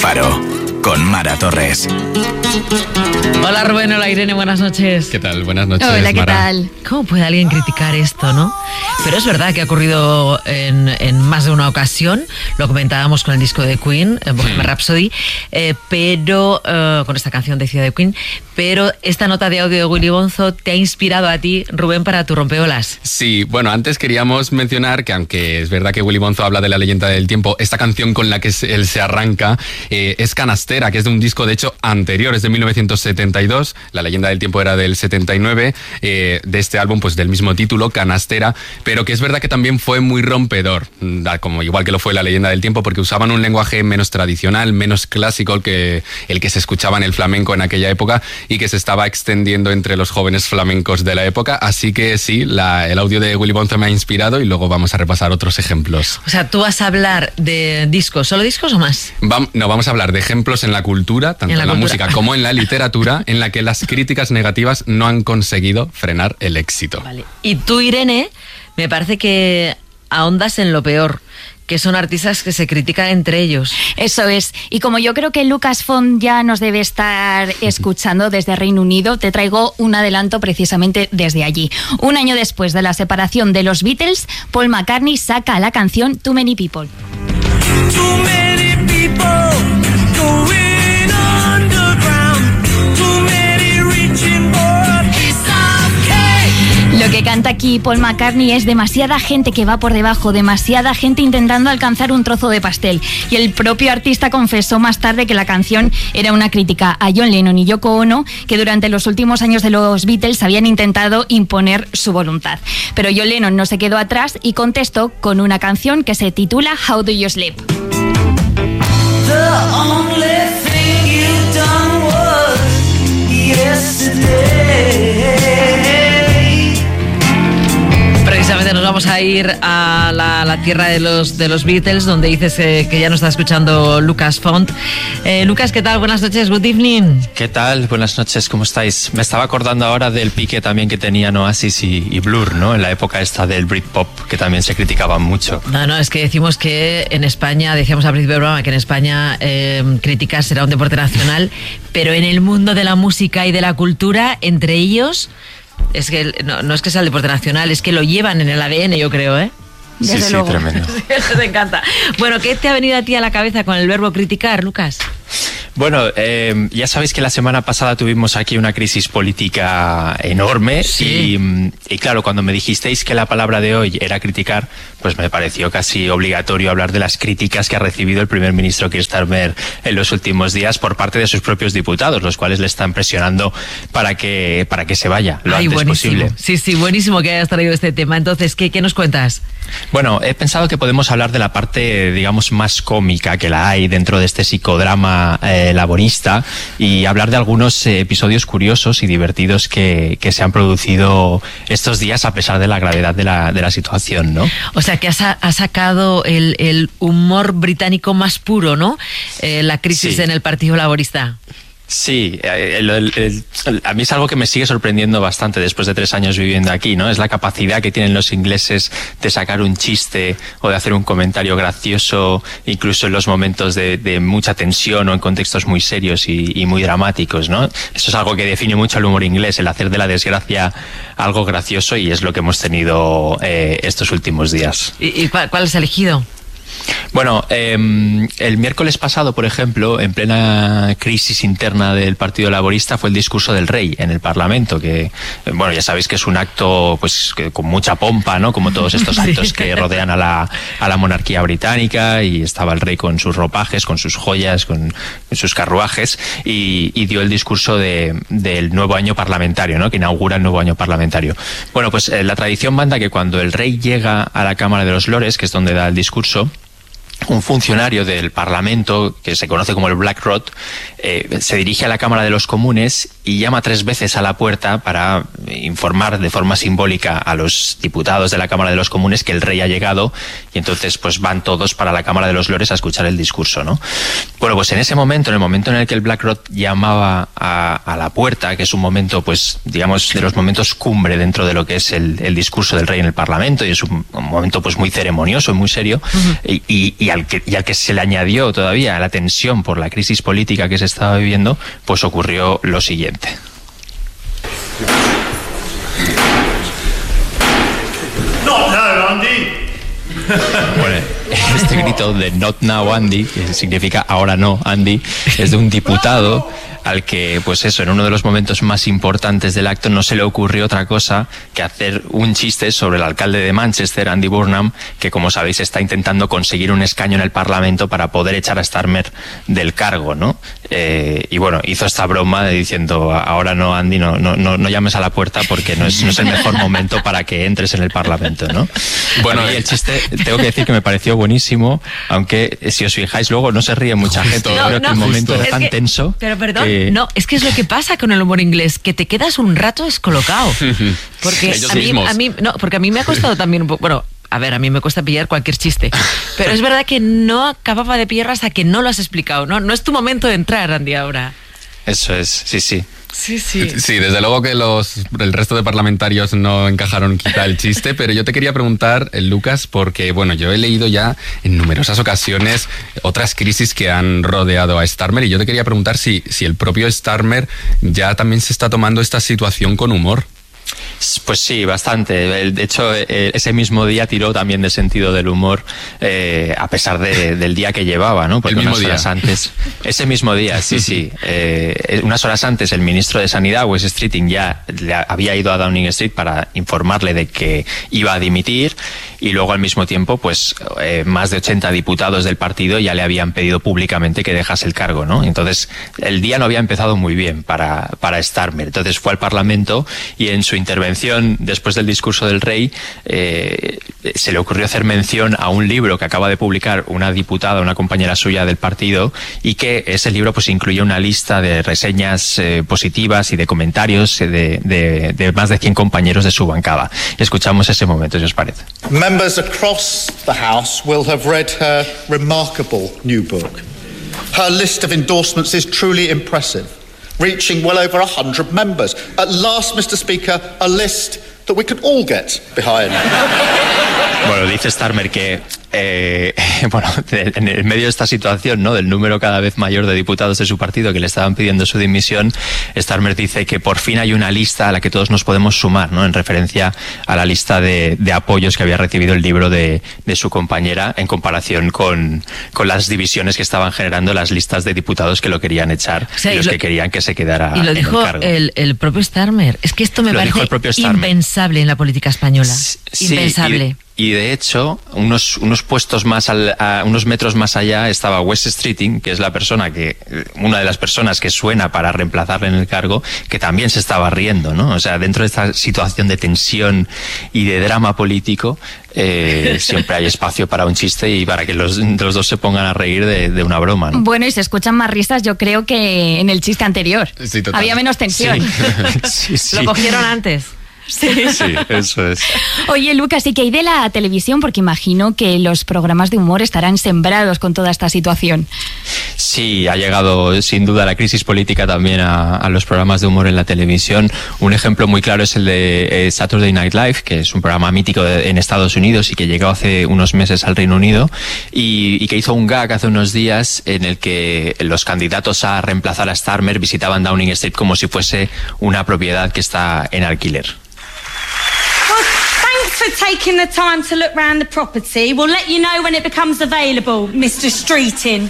Faro, con Mara Torres. Hola Rubén, hola Irene, buenas noches. ¿Qué tal? Buenas noches, Hola, ¿qué Mara. tal? ¿Cómo puede alguien criticar esto, no? Pero es verdad que ha ocurrido en más de una ocasión. Lo comentábamos con el disco de Queen, Bohemian Rhapsody, pero con esta canción decía de Queen. Pero esta nota de audio de Willy Bonzo te ha inspirado a ti, Rubén, para tu rompeolas. Sí, bueno, antes queríamos mencionar que aunque es verdad que Willy Bonzo habla de la leyenda del tiempo, esta canción con la que él se arranca es Canastera, que es de un disco de hecho anterior, es de 1972, la leyenda del tiempo era del 79, de este álbum pues del mismo título, Canastera, pero que es verdad que también fue muy rompedor, como igual que lo fue la leyenda del tiempo, porque usaban un lenguaje menos tradicional, menos clásico que el que se escuchaba en el flamenco en aquella época y que se estaba extendiendo entre los jóvenes flamencos de la época, así que sí, el audio de Willy Bonzo me ha inspirado y luego vamos a repasar otros ejemplos. O sea, tú vas a hablar de discos, ¿solo discos o más? Vamos a hablar de ejemplos en la cultura, tanto en la música como en la literatura, en la que las críticas negativas no han conseguido frenar el éxito. Vale. Y tú, Irene, me parece que ahondas en lo peor, que son artistas que se critican entre ellos. Eso es. Y como yo creo que Lucas Font ya nos debe estar escuchando desde Reino Unido, te traigo un adelanto precisamente desde allí. Un año después de la separación de los Beatles, Paul McCartney saca la canción Too Many People. Too many people going underground. Too many reaching for a piece of cake. Lo que canta aquí Paul McCartney es demasiada gente que va por debajo, demasiada gente intentando alcanzar un trozo de pastel. Y el propio artista confesó más tarde que la canción era una crítica a John Lennon y Yoko Ono, que durante los últimos años de los Beatles habían intentado imponer su voluntad. Pero John Lennon no se quedó atrás y contestó con una canción que se titula How Do You Sleep? The only thing you done was yesterday. Precisamente nos vamos a ir a la tierra de los Beatles, donde dices que ya nos está escuchando Lucas Font. Lucas, ¿qué tal? Buenas noches, good evening. ¿Qué tal? Buenas noches, ¿cómo estáis? Me estaba acordando ahora del pique también que tenían Oasis y Blur, ¿no? En la época esta del Britpop, que también se criticaban mucho. No, es que decimos que en España, decíamos al principio del programa, que en España criticar será un deporte nacional, pero en el mundo de la música y de la cultura, entre ellos... Es que no es que sea el deporte nacional, es que lo llevan en el ADN, yo creo, ¿eh? Desde sí, luego. Tremendo. Eso te encanta. Bueno, ¿qué te ha venido a ti a la cabeza con el verbo criticar, Lucas? Bueno, ya sabéis que la semana pasada tuvimos aquí una crisis política enorme. Sí. Y claro, cuando me dijisteis que la palabra de hoy era criticar, pues me pareció casi obligatorio hablar de las críticas que ha recibido el primer ministro Keir Starmer en los últimos días por parte de sus propios diputados, los cuales le están presionando para que se vaya lo antes buenísimo. posible. Sí, buenísimo que hayas traído este tema. Entonces, ¿qué nos cuentas? Bueno, he pensado que podemos hablar de la parte, digamos, más cómica que la hay dentro de este psicodrama laborista y hablar de algunos episodios curiosos y divertidos que se han producido estos días a pesar de la gravedad de la situación, ¿no? O sea, que ha sacado el humor británico más puro, ¿no? La crisis Sí. en el Partido Laborista. Sí, a mí es algo que me sigue sorprendiendo bastante después de 3 años viviendo aquí, ¿no? Es la capacidad que tienen los ingleses de sacar un chiste o de hacer un comentario gracioso, incluso en los momentos de mucha tensión o en contextos muy serios y muy dramáticos, ¿no? Eso es algo que define mucho el humor inglés, el hacer de la desgracia algo gracioso, y es lo que hemos tenido estos últimos días. ¿Y cuál has elegido? Bueno, el miércoles pasado, por ejemplo, en plena crisis interna del Partido Laborista, fue el discurso del rey en el Parlamento, que, bueno, ya sabéis que es un acto pues que con mucha pompa, ¿no? Como todos estos actos que rodean a la monarquía británica, y estaba el rey con sus ropajes, con sus joyas, con sus carruajes, y dio el discurso del nuevo año parlamentario, ¿no? Que inaugura el nuevo año parlamentario. Bueno, pues la tradición manda que cuando el rey llega a la Cámara de los Lores, que es donde da el discurso, un funcionario del Parlamento, que se conoce como el Black Rod, se dirige a la Cámara de los Comunes y llama 3 veces a la puerta para informar de forma simbólica a los diputados de la Cámara de los Comunes que el rey ha llegado, y entonces pues van todos para la Cámara de los Lores a escuchar el discurso, ¿no? Bueno, pues en ese momento, en el momento en el que el Black Rod llamaba a la puerta, que es un momento, pues digamos, de los momentos cumbre dentro de lo que es el discurso del rey en el Parlamento, y es un momento pues muy ceremonioso y muy serio, y al que se le añadió todavía la tensión por la crisis política que se estaba viviendo, pues ocurrió lo siguiente. No, Andy. Bueno, este grito de Not Now Andy, que significa ahora no Andy, es de un diputado al que, pues eso, en uno de los momentos más importantes del acto no se le ocurrió otra cosa que hacer un chiste sobre el alcalde de Manchester, Andy Burnham, que como sabéis está intentando conseguir un escaño en el Parlamento para poder echar a Starmer del cargo, ¿no? Y bueno, hizo esta broma diciendo, ahora no Andy, no llames a la puerta porque no es el mejor momento para que entres en el Parlamento, ¿no? Bueno, el chiste, tengo que decir que me pareció buenísimo, aunque si os fijáis luego no se ríe mucha gente. Yo creo que el momento era tan tenso. Pero perdón, no, es que es lo que pasa con el humor inglés, que te quedas un rato descolocado. Porque a mí me ha costado también un poco, bueno, a ver, a mí me cuesta pillar cualquier chiste, pero es verdad que no acababa de pillar hasta que no lo has explicado, ¿no? No es tu momento de entrar, Andy, ahora. Eso es, sí. Sí, desde luego que el resto de parlamentarios no encajaron quizá el chiste, pero yo te quería preguntar, Lucas, porque bueno, yo he leído ya en numerosas ocasiones otras crisis que han rodeado a Starmer y yo te quería preguntar si el propio Starmer ya también se está tomando esta situación con humor. Pues sí, bastante. De hecho, ese mismo día tiró también de sentido del humor, a pesar del día que llevaba, ¿no? Porque unas horas antes, ese mismo día, sí. Unas horas antes, el ministro de Sanidad, Wes Streeting, ya había ido a Downing Street para informarle de que iba a dimitir, y luego al mismo tiempo, pues, más de 80 diputados del partido ya le habían pedido públicamente que dejase el cargo, ¿no? Entonces, el día no había empezado muy bien para Starmer. Entonces fue al Parlamento y en su intervención después del discurso del rey se le ocurrió hacer mención a un libro que acaba de publicar una diputada, una compañera suya del partido, y que ese libro pues incluye una lista de reseñas positivas y de comentarios de más de 100 compañeros de su bancada. Escuchamos ese momento, si os parece. Members across the House will have read her remarkable new book. Her list of endorsements is truly impressive, reaching well over 100 members. At last, Mr. Speaker, a list that we can all get behind. Bueno, dice Starmer que en el medio de esta situación, ¿no?, del número cada vez mayor de diputados de su partido que le estaban pidiendo su dimisión, Starmer dice que por fin hay una lista a la que todos nos podemos sumar, ¿no?, en referencia a la lista de apoyos que había recibido el libro de su compañera en comparación con las divisiones que estaban generando las listas de diputados que lo querían echar, o sea, y los que querían que se quedara en el cargo. Y lo dijo el propio Starmer. Es que esto me parece impensable en la política española. Impensable. Y de hecho, unos puestos más unos metros más allá estaba Wes Streeting, que es una de las personas que suena para reemplazarle en el cargo, que también se estaba riendo, ¿no? O sea, dentro de esta situación de tensión y de drama político, siempre hay espacio para un chiste y para que los dos se pongan a reír de una broma, ¿no? Bueno, y se escuchan más risas, yo creo, que en el chiste anterior. Sí, total. Había menos tensión. Sí. Lo cogieron antes. Sí, eso es. Oye, Lucas, ¿y qué hay de la televisión? Porque imagino que los programas de humor estarán sembrados con toda esta situación. Sí, ha llegado sin duda la crisis política también a los programas de humor en la televisión. Un ejemplo muy claro es el de Saturday Night Live, que es un programa mítico en Estados Unidos y que llegó hace unos meses al Reino Unido y que hizo un gag hace unos días en el que los candidatos a reemplazar a Starmer visitaban Downing Street como si fuese una propiedad que está en alquiler. For taking the time to look round the property. We'll let you know when it becomes available, Mr. Streeting.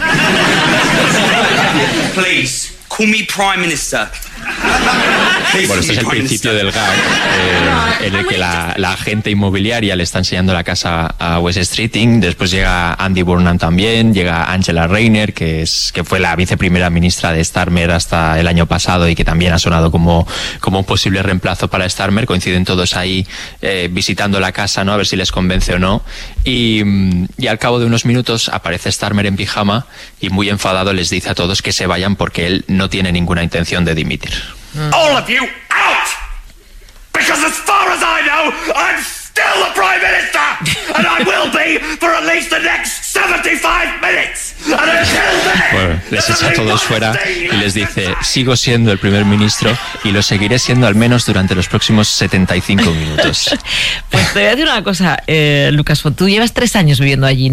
Please, call me Prime Minister. Bueno, este es el principio del gag en el que la agente inmobiliaria le está enseñando la casa a Wes Streeting. Después llega Andy Burnham también, llega Angela Rayner, que fue la viceprimera ministra de Starmer hasta el año pasado y que también ha sonado como un posible reemplazo para Starmer. Coinciden todos ahí visitando la casa, ¿no?, a ver si les convence o no. Y al cabo de unos minutos aparece Starmer en pijama y muy enfadado les dice a todos que se vayan porque él no tiene ninguna intención de dimitir. All of you out! Because as far as I know, I'm still the Prime Minister! And I will be for at least the next 75 minutes! And until then... Bueno, les echa a todos fuera y les dice, sigo siendo el primer ministro y lo seguiré siendo al menos durante los próximos 75 minutos. Pues te voy a decir una cosa, Lucas, tú llevas 3 años viviendo allí, ¿no?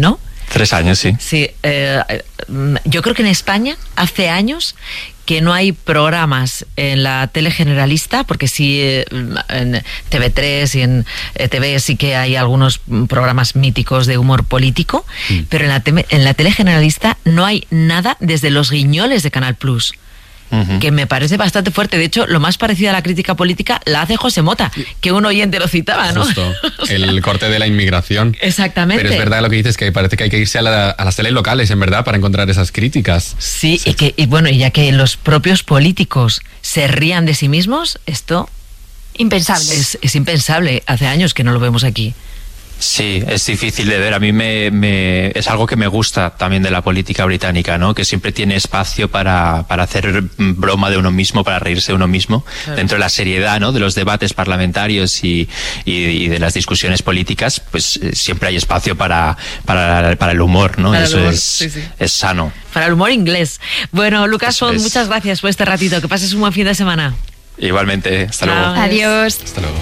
3 años, sí. Sí, yo creo que en España hace años que no hay programas en la tele generalista, porque sí, en TV3 y en TV sí que hay algunos programas míticos de humor político, pero en la tele generalista no hay nada desde Los Guiñoles de Canal Plus. Que me parece bastante fuerte. De hecho, lo más parecido a la crítica política la hace José Mota, que un oyente lo citaba, ¿no? Justo, el corte de la inmigración. Exactamente. Pero es verdad lo que dices, que parece que hay que irse a las teles locales, en verdad, para encontrar esas críticas. Sí, y bueno, y ya que los propios políticos se rían de sí mismos, esto... Impensable. Es impensable. Hace años que no lo vemos aquí. Sí, es difícil de ver. A mí es algo que me gusta también de la política británica, ¿no? Que siempre tiene espacio para hacer broma de uno mismo, para reírse de uno mismo, claro. Dentro de la seriedad, ¿no? De los debates parlamentarios y de las discusiones políticas, pues siempre hay espacio para el humor, ¿no? Eso humor, es sano. Para el humor inglés. Bueno, Lucas Font, muchas gracias por este ratito. Que pases un buen fin de semana. Igualmente, hasta luego. Adiós. Hasta luego.